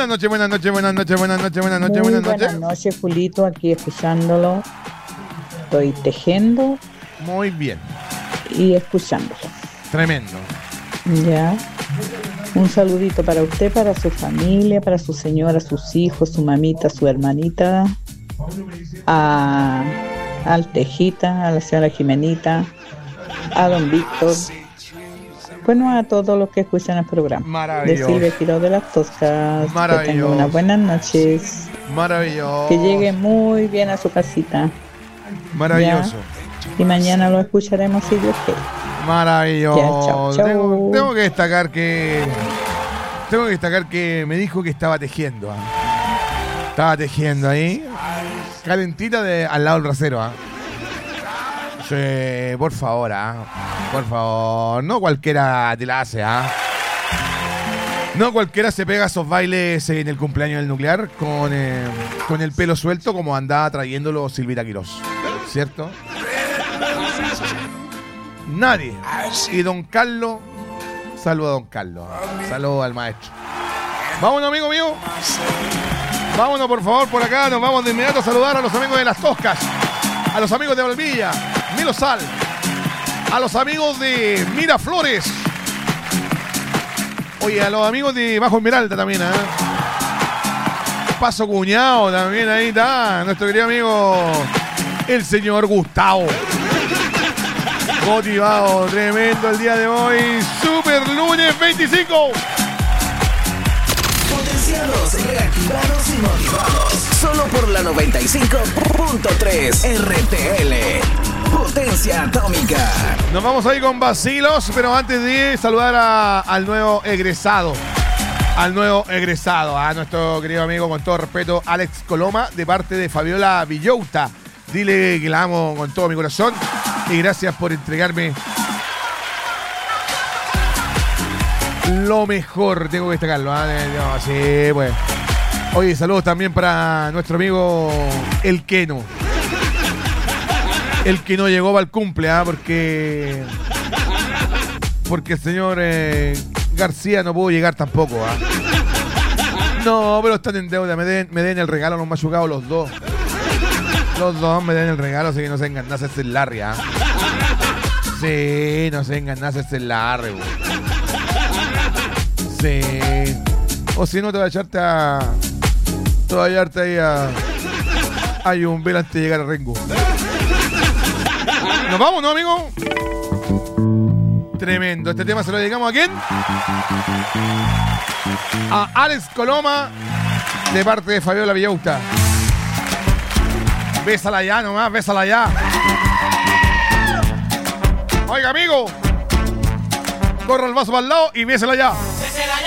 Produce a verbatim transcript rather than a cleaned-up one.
Buenas noches, buenas noches, buenas noches, buenas noches, buenas noches, Muy buenas noches. Buenas noches, Julito, aquí escuchándolo. Estoy tejiendo. Muy bien. Y escuchándolo. Tremendo. Ya. Un saludito para usted, para su familia, para su señora, sus hijos, su mamita, su hermanita, a, al Tejita, a la señora Jimenita, a don Víctor. Bueno, a todos los que escuchan el programa. Maravilloso. De Silvia Quiroz de las Toscas. Maravilloso. Que tengan unas buenas noches. Maravilloso. Que llegue muy bien a su casita. Maravilloso. ¿Ya? Y mañana lo escucharemos si Dios quiere. Maravilloso. Ya, chau, chau. Tengo, tengo que destacar que. Tengo que destacar que me dijo que estaba tejiendo. ¿eh? Estaba tejiendo ahí. Calentita de, al lado del rasero. ¿eh? Sí, por favor, ¿ah? Por favor. No cualquiera te la hace, ¿ah? No cualquiera se pega esos bailes en el cumpleaños del nuclear con, eh, con el pelo suelto como andaba trayéndolo Silvita Quiroz. ¿Cierto? Nadie. Y don Carlos, saludo a don Carlos. Saludo al maestro. Vámonos, amigo mío. Vámonos, por favor, por acá. Nos vamos de inmediato a saludar a los amigos de Las Toscas, a los amigos de Valvilla, Milosal, a los amigos de Miraflores. Oye, a los amigos de Bajo Esmeralda también, ¿eh? Paso Cuñado también, ahí está. Nuestro querido amigo, el señor Gustavo. Motivado, tremendo el día de hoy. Super lunes veinticinco. Potenciados, reactivados y motivados. Solo por la noventa y cinco punto tres R T L. Potencia atómica. Nos vamos ahí con vacilos, pero antes de saludar a, al nuevo egresado. Al nuevo egresado, a nuestro querido amigo, con todo respeto, Alex Coloma, de parte de Fabiola Villota. Dile que la amo con todo mi corazón y gracias por entregarme lo mejor. Tengo que destacarlo, ¿eh? No, sí, pues. Oye, saludos también para nuestro amigo El Keno. El que no llegó para el cumple, ¿ah? Porque. Porque el señor eh, García no pudo llegar tampoco, ¿ah? No, pero están en deuda. Me den, me den el regalo, los machucados los dos. Los dos me den el regalo, así que no se enganase ese Larry, ¿ah? Sí, no se enganase ese Larry, güey. Sí. O si no, te voy a echarte a. Te voy a echarte ahí a. Hay un vela antes de llegar a Rengo. Nos vamos, ¿no, amigo? Tremendo. Este tema se lo dedicamos a quién? A Alex Coloma, de parte de Fabiola Villauta. Bésala ya nomás, bésala ya. Oiga, amigo, corra el vaso para el lado y bésala ya.